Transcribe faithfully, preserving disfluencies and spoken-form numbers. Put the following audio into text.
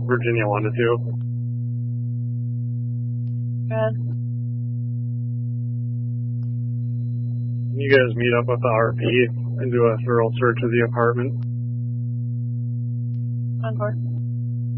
Virginia one to two. Good. You guys meet up with the R P and do a thorough search of the apartment. On board.